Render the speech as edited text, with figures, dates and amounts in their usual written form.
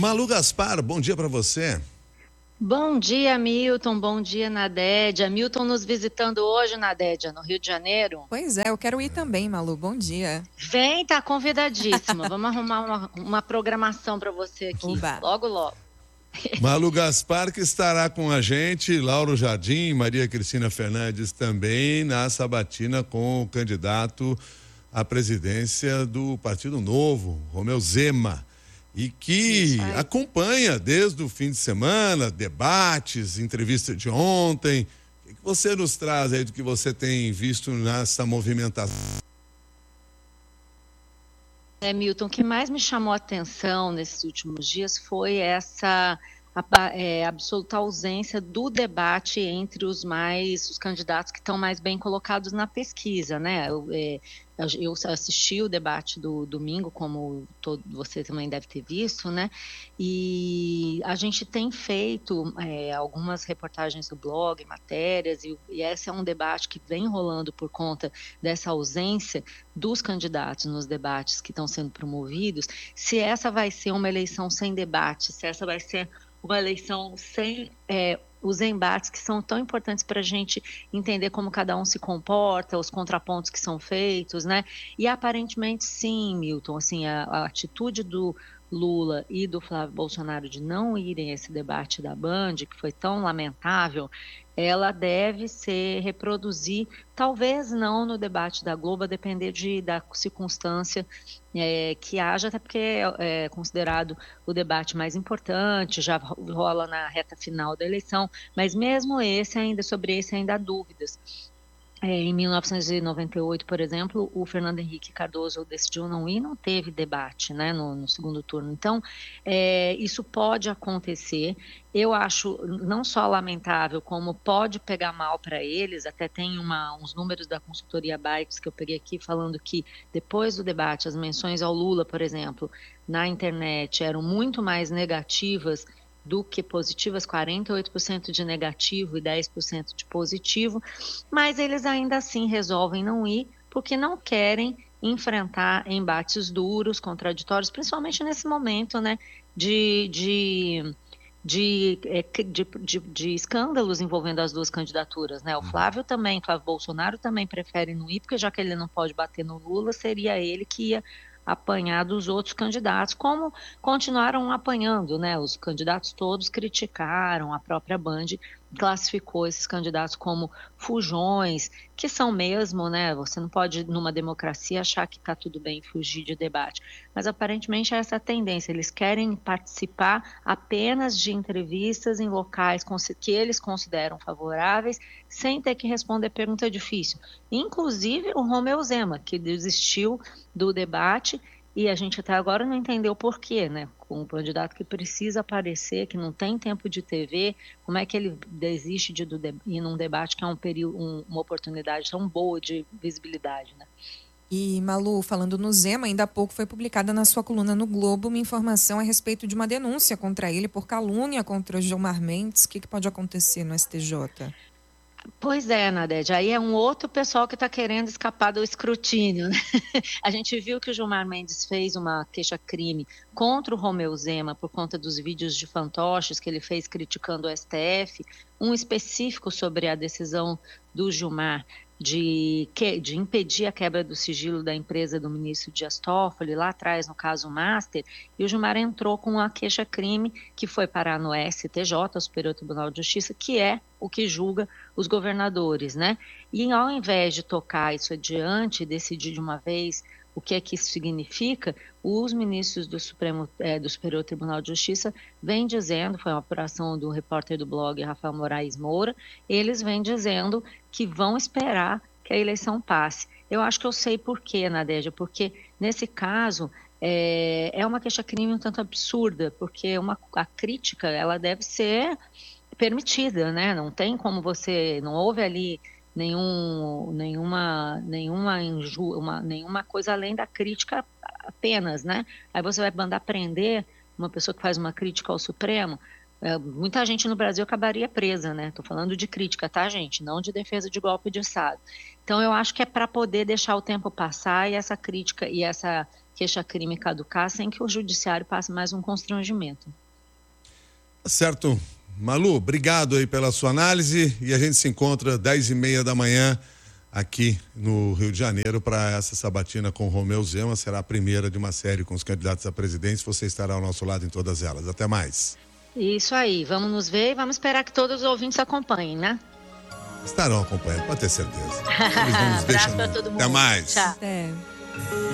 Malu Gaspar, bom dia para você. Bom dia, Milton. Bom dia, Nadédia. Milton nos visitando hoje, Nadédia, no Rio de Janeiro. Pois é, eu quero ir também, Malu. Bom dia. Vem, tá convidadíssima. Vamos arrumar uma programação para você aqui. Uba. Logo, logo. Malu Gaspar, que estará com a gente, Lauro Jardim, Maria Cristina Fernandes também, na sabatina com o candidato à presidência do Partido Novo, Romeu Zema. E que acompanha desde o fim de semana, debates, entrevista de ontem. O que você nos traz aí do que você tem visto nessa movimentação? Milton, o que mais me chamou a atenção nesses últimos dias foi essa absoluta ausência do debate entre os candidatos que estão mais bem colocados na pesquisa, né? Eu assisti o debate do domingo, como você também deve ter visto, né? E a gente tem feito algumas reportagens do blog, matérias, e esse é um debate que vem rolando por conta dessa ausência dos candidatos nos debates que estão sendo promovidos. Se essa vai ser uma eleição sem debate, se essa vai ser uma eleição sem os embates que são tão importantes para a gente entender como cada um se comporta, os contrapontos que são feitos, né? E aparentemente sim, Milton, assim, a atitude do Lula e do Flávio Bolsonaro de não irem a esse debate da Band, que foi tão lamentável, ela deve ser reproduzir, talvez não no debate da Globo, a depender da circunstância que haja, até porque é considerado o debate mais importante, já rola na reta final da eleição, mas mesmo sobre esse ainda há dúvidas. Em 1998, por exemplo, o Fernando Henrique Cardoso decidiu não ir, não teve debate, né, no segundo turno. Então, isso pode acontecer. Eu acho não só lamentável, como pode pegar mal para eles. Até tem uns números da consultoria Bikes que eu peguei aqui, falando que depois do debate, as menções ao Lula, por exemplo, na internet eram muito mais negativas do que positivas, 48% de negativo e 10% de positivo, mas eles ainda assim resolvem não ir, porque não querem enfrentar embates duros, contraditórios, principalmente nesse momento, né, de escândalos envolvendo as duas candidaturas, né? O Flávio Bolsonaro também prefere não ir, porque já que ele não pode bater no Lula, seria ele que ia apanhar dos outros candidatos, como continuaram apanhando, né? Os candidatos todos criticaram, a própria Band classificou esses candidatos como fujões, que são mesmo, né? Você não pode, numa democracia, achar que está tudo bem fugir de debate. Mas aparentemente é essa a tendência. Eles querem participar apenas de entrevistas em locais que eles consideram favoráveis, sem ter que responder pergunta difícil. Inclusive o Romeu Zema, que desistiu do debate, e a gente até agora não entendeu por quê, né? Com um candidato que precisa aparecer, que não tem tempo de TV, como é que ele desiste de ir num debate que é uma oportunidade tão boa de visibilidade, né? E, Malu, falando no Zema, ainda há pouco foi publicada na sua coluna no Globo uma informação a respeito de uma denúncia contra ele por calúnia contra Gilmar Mendes. O que pode acontecer no STJ? Pois é, Nadédia, aí é um outro pessoal que está querendo escapar do escrutínio, né? A gente viu que o Gilmar Mendes fez uma queixa-crime contra o Romeu Zema por conta dos vídeos de fantoches que ele fez criticando o STF, um específico sobre a decisão do Gilmar de impedir a quebra do sigilo da empresa do ministro Dias Toffoli, lá atrás no caso Master, e o Gilmar entrou com uma queixa-crime que foi parar no STJ, o Superior Tribunal de Justiça, que é o que julga os governadores, né? E ao invés de tocar isso adiante e decidir de uma vez o que é que isso significa, os ministros do Superior Tribunal de Justiça vêm dizendo, foi uma apuração do repórter do blog Rafael Moraes Moura, eles vêm dizendo que vão esperar que a eleição passe. Eu acho que eu sei por quê, Nadégia, porque nesse caso é uma queixa-crime um tanto absurda, porque a crítica ela deve ser permitida, né? Não tem como não houve ali nenhuma coisa além da crítica apenas, né? Aí você vai mandar prender uma pessoa que faz uma crítica ao Supremo. Muita gente no Brasil acabaria presa, né? Estou falando de crítica, tá, gente? Não de defesa de golpe de Estado. Então, eu acho que é para poder deixar o tempo passar e essa crítica e queixa-crime caducar sem que o judiciário passe mais um constrangimento. Certo. Malu, obrigado aí pela sua análise e a gente se encontra 10h30 da manhã aqui no Rio de Janeiro para essa sabatina com Romeu Zema. Será a primeira de uma série com os candidatos à presidência. Você estará ao nosso lado em todas elas. Até mais. Isso aí, vamos nos ver e vamos esperar que todos os ouvintes acompanhem, né? Estarão acompanhando, pode ter certeza. Eles não nos deixam. Abraço para todo mundo. Até mais. Tchau. Até.